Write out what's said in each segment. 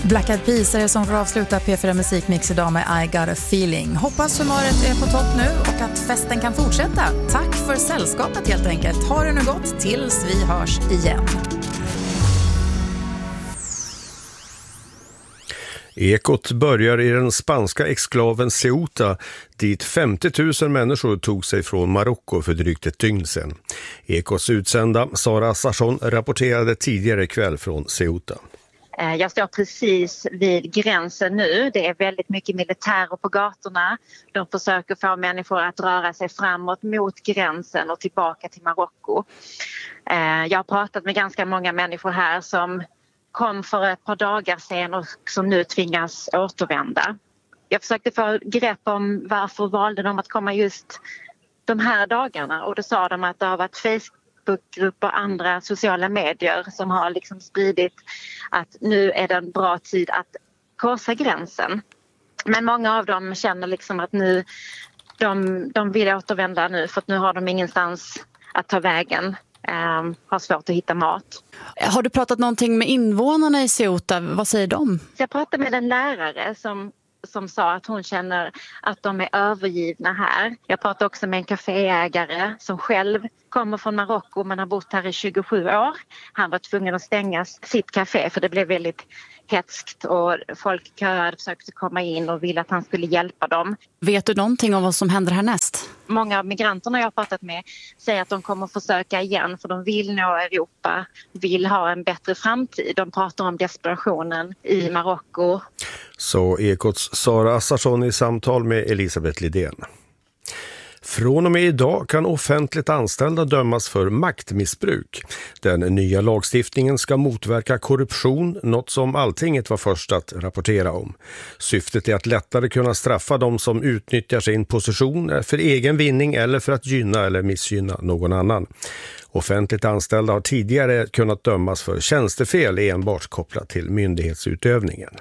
Black Eyed Peas är det som får avsluta P4 Musikmix idag med I Got A Feeling. Hoppas humöret är på topp nu och att festen kan fortsätta. Tack för sällskapet helt enkelt. Ha det nu gott tills vi hörs igen. Ekot börjar i den spanska exklaven Ceuta, dit 50 000 människor tog sig från Marocko för drygt ett dygn sedan. Ekots utsända Sara Sarsson rapporterade tidigare kväll från Ceuta. Jag står precis vid gränsen nu. Det är väldigt mycket militärer på gatorna. De försöker få människor att röra sig framåt mot gränsen och tillbaka till Marocko. Jag har pratat med ganska många människor här som kom för ett par dagar sedan och som nu tvingas återvända. Jag försökte få grepp om varför valde de att komma just de här dagarna, och då sa de att det har varit Facebookgrupper och andra sociala medier som har liksom spridit att nu är det en bra tid att korsa gränsen. Men många av dem känner liksom att nu de vill återvända nu, för att nu har de ingenstans att ta vägen. Har svårt att hitta mat. Har du pratat någonting med invånarna i Ceuta? Vad säger de? Jag pratade med en lärare som sa att hon känner att de är övergivna här. Jag pratade också med en kaféägare som själv kommer från Marocko men har bott här i 27 år. Han var tvungen att stänga sitt café för det blev väldigt hetskt och folk köade, försökte komma in och ville att han skulle hjälpa dem. Vet du någonting om vad som händer härnäst? Många av migranterna jag har pratat med säger att de kommer att försöka igen, för de vill nå Europa, vill ha en bättre framtid. De pratar om desperationen i Marocko. Så Ekots Sara Sarsson i samtal med Elisabeth Lidén. Från och med idag kan offentligt anställda dömas för maktmissbruk. Den nya lagstiftningen ska motverka korruption, något som Alltinget var först att rapportera om. Syftet är att lättare kunna straffa de som utnyttjar sin position för egen vinning eller för att gynna eller missgynna någon annan. Offentligt anställda har tidigare kunnat dömas för tjänstefel enbart kopplat till myndighetsutövningen.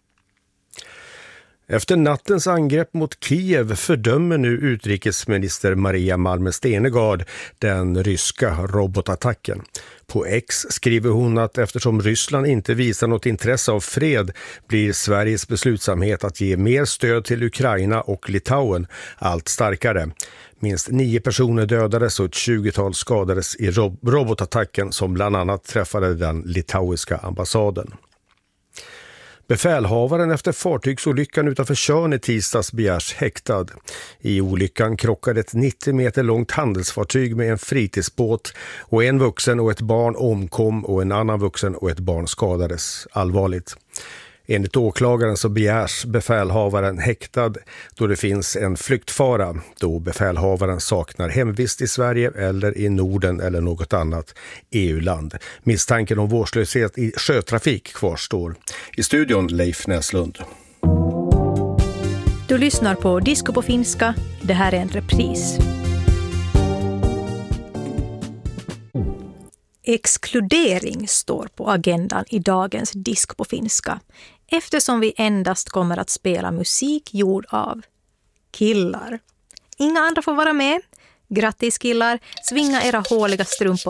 Efter nattens angrepp mot Kiev fördömer nu utrikesminister Maria Malmer Stenergard den ryska robotattacken. På X skriver hon att eftersom Ryssland inte visar något intresse av fred blir Sveriges beslutsamhet att ge mer stöd till Ukraina och Litauen allt starkare. Minst 9 personer dödades och ett 20-tal skadades i robotattacken som bland annat träffade den litauiska ambassaden. Befälhavaren efter fartygsolyckan utanför Tjörn i tisdags begärs häktad. I olyckan krockade ett 90 meter långt handelsfartyg med en fritidsbåt och en vuxen och ett barn omkom och en annan vuxen och ett barn skadades allvarligt. Enligt åklagaren så begärs befälhavaren häktad då det finns en flyktfara, då befälhavaren saknar hemvist i Sverige eller i Norden eller något annat EU-land. Misstanken om vårdslöshet i sjötrafik kvarstår. I studion Leif Näslund. Du lyssnar på Disco på finska. Det här är en repris. Exkludering står på agendan i dagens Disco på finska, eftersom vi endast kommer att spela musik gjord av killar. Inga andra får vara med. Grattis killar, svinga era håliga strumpor